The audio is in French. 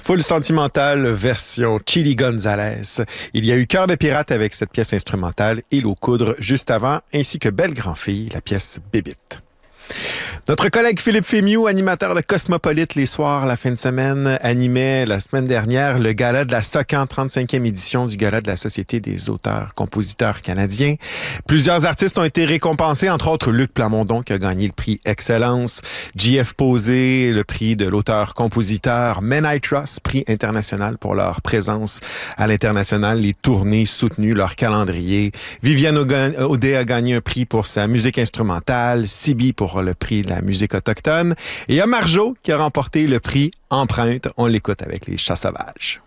Full Sentimental version Chili Gonzalez. Il y a eu Cœur de pirate avec cette pièce instrumentale et L'eau coudre juste avant, ainsi que Belle grand-fille, la pièce Bébite. Notre collègue Philippe Fémiou, animateur de Cosmopolite les soirs, la fin de semaine, animait la semaine dernière le gala de la SOCAN, 35e édition du gala de la Société des auteurs-compositeurs canadiens. Plusieurs artistes ont été récompensés, entre autres Luc Plamondon qui a gagné le prix Excellence, JF Posé, le prix de l'auteur-compositeur, Men I Trust, prix international pour leur présence à l'international, les tournées soutenues, leur calendrier. Viviane Audet a gagné un prix pour sa musique instrumentale, Sibi pour le prix de la musique autochtone. Et il y a Marjo qui a remporté le prix Empreinte. On l'écoute avec les Chats sauvages.